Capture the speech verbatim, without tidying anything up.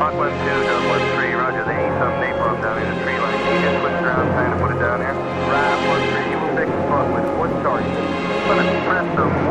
Hawk one two, Delta one three, roger. They need some napalm down in the tree line. Can you just switch around, kind of put it down here? Right, one three, you will fix the spot with one charge. Let us press them.